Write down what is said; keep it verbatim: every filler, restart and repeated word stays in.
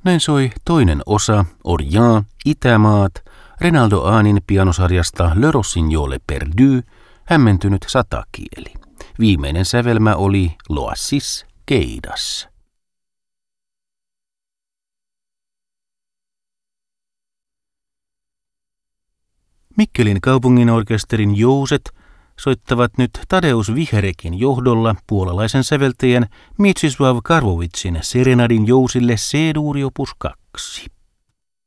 Näin soi toinen osa Orient, Itämaat, Renaldo Ahnin pianosarjasta Le Rossignol perdu, hämmentynyt satakieli. Viimeinen sävelmä oli L'Oasis, keidas. Mikkelin kaupunginorkesterin jouset soittavat nyt Tadeusz Wicherekin johdolla puolalaisen säveltäjän Mieczysław Karłowicin serenadin jousille C-duuri opus kaksi.